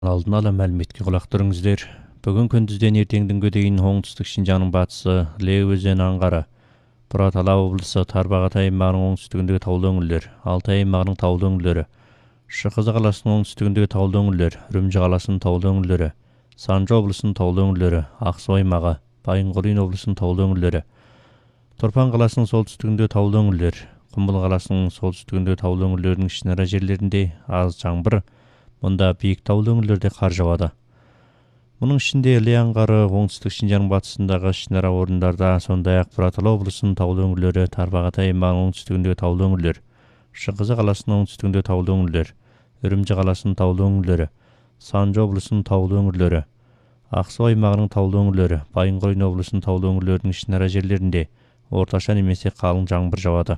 Алдын ала мәліметке құлақ түріңіздер. Бүгін күндізден ертеңдіңге дейін оңтүстік Шинжаңның батысы Ле өзені аңғары, Бұратала облысы Тарбағатай аймағының оңтүстігіндегі таулы өңірлер, Алтай аймағының таулы өңірлері, Шықызы қаласының оңтүстігіндегі таулы өңірлер, Үрімжі қаласының таулы өңірлері, Санжы облысының таулы өңірлері, Ақсу аймағы, Байынқұлин облысының таулы өңірлері, Тұрпан қаласының солтүстігіндегі таулы өңірлер, Құмбыл қаласының солтүстігіндегі таулы өңірлердің ішінара жерлерінде аз жаңбыр, мұнда биік таулы өңірлерде қар жауады. Мұның ішінде Іле аңғары оңтүстік Шинжаң батысындағы ішінара орындарда, сондай-ақ Бұратала облысының таулы өңірлері, Тарбағатай аймағының оңтүстігіндегі таулы өңірлер, Шықызы қаласының оңтүстігіндегі таулы өңірлер, Үрімжі қаласының таулы өңірлері, Санжы облысының таулы өңірлері, Ақсу аймағының таулы өңірлері, Байынқұлин облысының таулы өңірлерінің ішінара жерлерінде орташа немесе қалың жаңбыр жауады.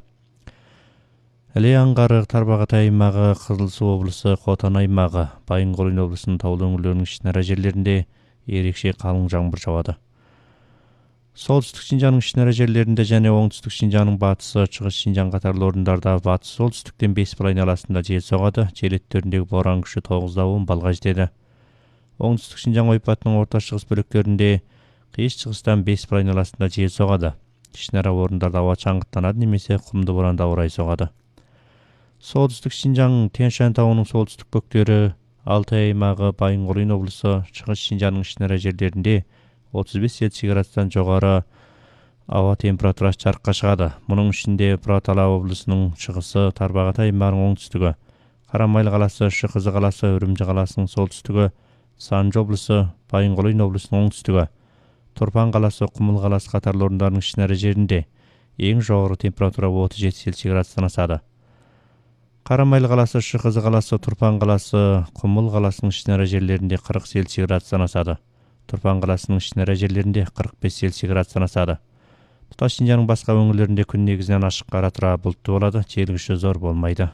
Іле аңғары Тарбағатай аймағы, Қызылсу облысы, Хотан аймағы, Байынқұлин облысының таулы өңірлерінің ішінара жерлерінде ерекше қалың жаңбыр жауады. Солтүстік Шинжаңның ішінара жерлерінде және оңтүстік Шинжаңның батысы, шығыс Шинжаң қатарлы орындарда батыс солтүстіктен 5 миль айналасында жел соғады. Жел еттеріндегі боран күші 9-10 балға жетеді. Оңтүстік Шинжаң ойпатының орта шығыс бөліктерінде қиыс шығыстан 5 миль айналасында жел соғады. Ішінара орындарда ауа шаңғыттанады немесе құмды боранды ауа райы соғады. Солтүстік Шинжаң Тянь-Шань тауының солтүстік бөктері, Алтай аймағы, Байынқұлин облысы, шығыс Шинжаңның ішінара жерлерінде 35 Цельсий градустан жоғары ауа температурасы жарыққа шығады. Мұның ішінде Бұратала облысының шығысы, Тарбағатай аймағының оңтүстігі, Қарамайлы қаласы, Шықызы қаласы, Үрімжі қаласының солтүстігі, Санжы облысы, Байынқұлин облысының оңтүстігі, Тұрпан қаласы, Құмыл қаласы қатарлы орындарының ішінара жерінде ең жоғары температура 37 Цельсий градустан асады. Қарамайлы қаласы, Шықызы қаласы, Тұрпан қаласы, Құмыл қаласының ішінара жерлерінде 40 Цельсий градустан асады. Тұрпан қаласының ішінара жерлерінде 45 Цельсий градустан асады. Тұтас Шинжаңның басқа өңірлерінде күн негізінен ашық қара тұра бұлтты болады, жел күші зор болмайды.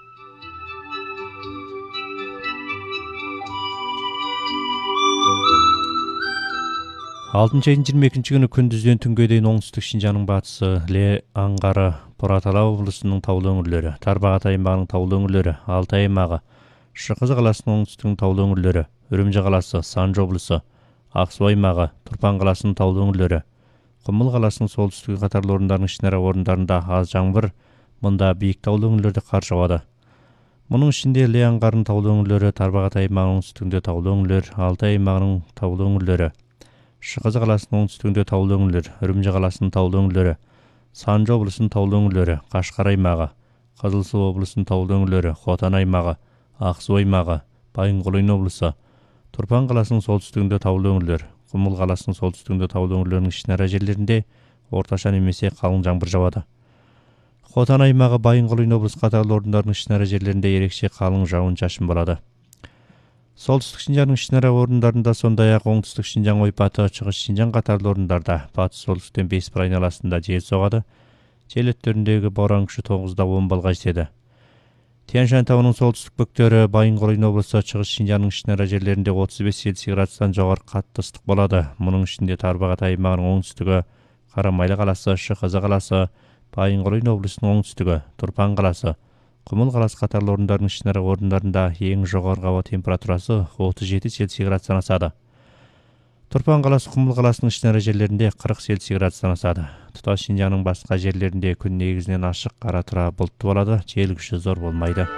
6 айдың 22 күні күндізден түнге дейін оңтүстік Шинжаңның батысы, Іле аңғары, Бұратала облысының таулы өңірлері, Тарбағатай аймағының таулы өңірлері, Алтай аймағы, Шықызы қаласының оңтүстігінің таулы өңірлері, Үрімжі қаласы, Санжы облысы, Ақсу аймағы, Тұрпан қаласының таулы өңірлері, Құмбыл қаласының солтүстігі қатарлы орындарының ішінара орындарында аз жаңбыр, мұнда биік таулы өңірлерде қар жауады. Мұның ішінде Іле аңғарының таулы өңірлері, Тарбағатай аймағының оңтүстігінде таулы өңірлер, Алтай аймағының таулы өңірлері, Шықызы қаласының оңтүстігінде таулы өңірлер, Үрімжі қаласының таулы өңірлері, Санжы облысының таулы өңірлері, Қашқар аймағы, Қызылсу облысының таулы өңірлері, Хотан аймағы, Ақсу аймағы, Байынқұлин облысы, Тұрпан қаласының солтүстігінде таулы өңірлер, Құмыл қаласының солтүстігінде таулы өңірлерінің ішінара жерлерінде орташа немесе қалың жаңбыр жауады. Хотан аймағы, Байынқұлин облысы қатарлы орындарының ішінара жерлерінде ерекше қалың жауын-шашын болады. Солтүстік Шинжаңның ішінара орындарында, сондай-ақ оңтүстік Шинжаң ойпаты, шығыс Шинжаң қатарлы орындарда батыс солтүстіктен 5 миль айналасында жел соғады. Жел еттеріндегі боран күші 9-10 балға жетеді. Тянь-Шань тауының солтүстік бөктері, Байынқұлин облысы, шығыс Шинжаңның ішінара жерлерінде 35 Цельсий градустан жоғары қатты ыстық болады. Мұның ішінде Тарбағатай аймағының оңтүстігі, Қарамайлы қаласы, Шықызы қаласы, Байынқұлин облысының оңтүстігі, Тұрпан қаласы, Құмыл қаласы қатарлы орындардың ішінара орындарында ең жоғарғы ауа температурасы 37 Цельсий градустан асады. Тұрпан қаласы, Құмыл қаласының ішінара жерлерінде 40 Цельсий градустан асады. Тұтас Шинжаңның басқа жерлерінде күн негізінен ашық қара тұра бұлтты болады, жел күші зор болмайды.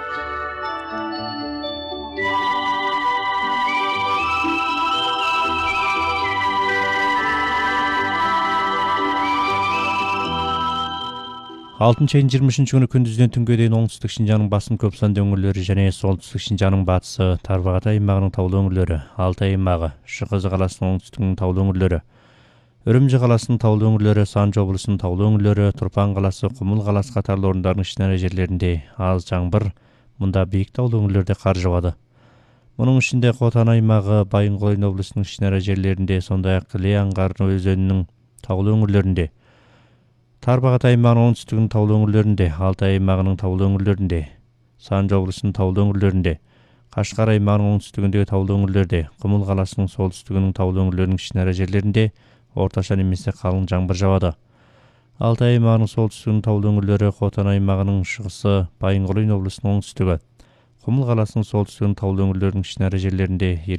Алтыншы айдың 23 күні күндізден түнге дейін оңтүстік Шинжаңның басым көп санды өңірлері және солтүстік Шинжаңның батысы, Тарбағатай аймағының таулы өңірлері, Алтай аймағы, Шықызы қаласының оңтүстігінің таулы өңірлері, Үрімжі қаласының таулы өңірлері, Санжы облысының таулы өңірлері, Тұрпан қаласы, Құмыл қаласы қатарлы орындардың ішінара жерлерінде аз жаңбыр, мұнда биік таулы өңірлерде қар жауады. Мұның ішінде Хотан аймағы, Байынқұлин облысының ішінара жерлерінде, сондай-ақ Іле аңғары өзенінің таулы өңірлерінде, Тарбағатай аймағының оңтүстігінің таулы өңірлерінде, Алтай аймағының таулы өңірлерінде, Санжы облысының таулы өңірлерінде, Қашқар аймағының оңтүстігіндегі таулы өңірлерде, Құмыл қаласының солтүстігінің таулы өңірлерінің ішінара жерлерінде орташа немесе қалың жаңбыр жауады. Алтай аймағының солтүстігінің таулы өңірлері, Хотан аймағының шығысы, Байынқұлин облысының оңтүстігі, Кумул қаласының солтүстігінің таулы өңірлердің ішінара жерлерінде